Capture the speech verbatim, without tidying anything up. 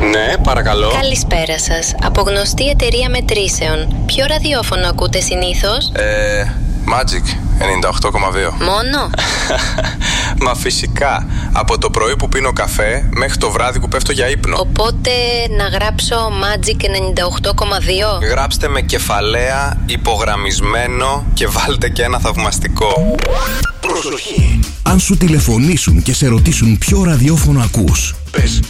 Ναι, παρακαλώ. Καλησπέρα σας. Από γνωστή εταιρεία μετρήσεων. Ποιο ραδιόφωνο ακούτε συνήθως? Ε, Magic ενενήντα οκτώ κόμμα δύο. Μόνο? Μα φυσικά. Από το πρωί που πίνω καφέ μέχρι το βράδυ που πέφτω για ύπνο. Οπότε να γράψω Magic ενενήντα οκτώ κόμμα δύο. Γράψτε με κεφαλαία, υπογραμμισμένο και βάλτε και ένα θαυμαστικό. Προσοχή! Αν σου τηλεφωνήσουν και σε ρωτήσουν ποιο ραδιόφωνο ακούς, πες